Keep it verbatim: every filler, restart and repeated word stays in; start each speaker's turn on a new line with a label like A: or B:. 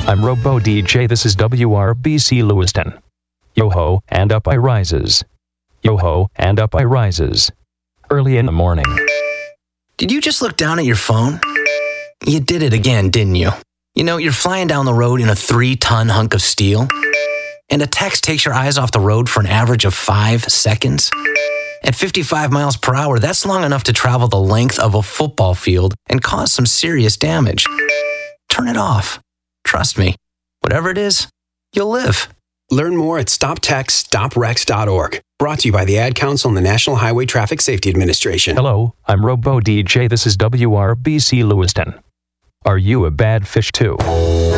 A: I'm Robo D J, this is W R B C Lewiston. Yo-ho, and up I rises. Yo-ho, and up I rises. Early in the morning.
B: Did you just look down at your phone? You did it again, didn't you? You know, you're flying down the road in a three-ton hunk of steel, and a text takes your eyes off the road for an average of five seconds. At fifty-five miles per hour, that's long enough to travel the length of a football field and cause some serious damage. Turn it off. Trust me, whatever it is, you'll live.
C: Learn more at stop text stop wrecks dot org. Brought to you by the Ad Council and the National Highway Traffic Safety Administration.
A: Hello, I'm Robo D J, this is W R B C Lewiston. Are you a bad fish too?